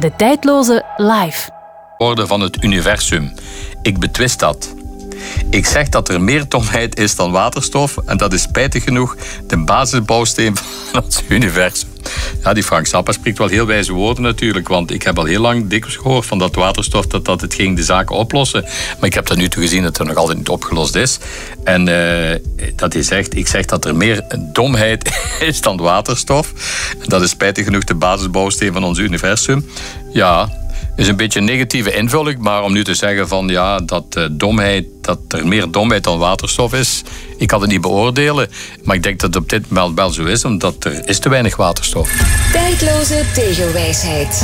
De Tijdloze live. Orde van het universum. Ik betwist dat. Ik zeg dat er meer domheid is dan waterstof en dat is spijtig genoeg de basisbouwsteen van ons universum. Ja, die Frank Zappa spreekt wel heel wijze woorden natuurlijk, want ik heb al heel lang dikwijls gehoord van dat waterstof dat het ging de zaken oplossen. Maar ik heb tot nu toe gezien dat het nog altijd niet opgelost is. En dat hij zegt, ik zeg dat er meer domheid is dan waterstof. En dat is spijtig genoeg de basisbouwsteen van ons universum. Ja, is een beetje een negatieve invulling, maar om nu te zeggen van ja, dat er meer domheid dan waterstof is, ik kan het niet beoordelen. Maar ik denk dat het op dit moment wel zo is, omdat er is te weinig waterstof. Tijdloze tegelwijsheid.